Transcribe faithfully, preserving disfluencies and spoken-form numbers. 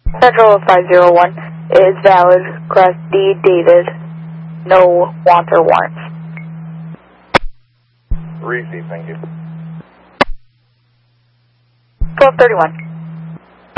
Central five zero one is valid, class D dated, no wants or warrants. Receive, thank you. twelve thirty-one.